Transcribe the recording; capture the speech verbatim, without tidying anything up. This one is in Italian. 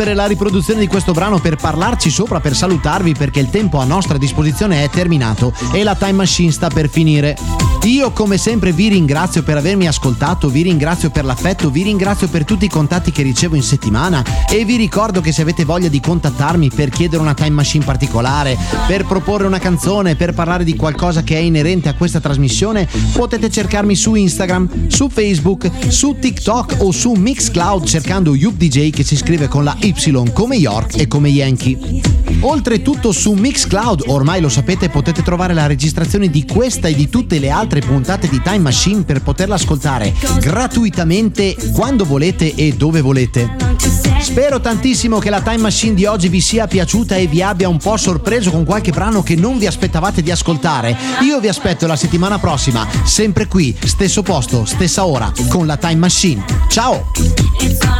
la riproduzione di questo brano per parlarci sopra, per salutarvi, perché il tempo a nostra disposizione è terminato e la Time Machine sta per finire. Io come sempre vi ringrazio per avermi ascoltato, vi ringrazio per l'affetto, vi ringrazio per tutti i contatti che ricevo in settimana e vi ricordo che se avete voglia di contattarmi per chiedere una Time Machine particolare, per proporre una canzone, per parlare di qualcosa che è inerente a questa trasmissione, potete cercarmi su Instagram, su Facebook, su TikTok o su Mixcloud cercando Yup D J, che si scrive con la Y come York e come Yankee. Oltretutto su Mixcloud, ormai lo sapete, potete trovare la registrazione di questa e di tutte le altre puntate di Time Machine per poterla ascoltare gratuitamente quando volete e dove volete. Spero tantissimo che la Time Machine di oggi vi sia piaciuta e vi abbia un po' sorpreso con qualche brano che non vi aspettavate di ascoltare. Io vi aspetto la settimana prossima, sempre qui, stesso posto, stessa ora, con la Time Machine. Ciao!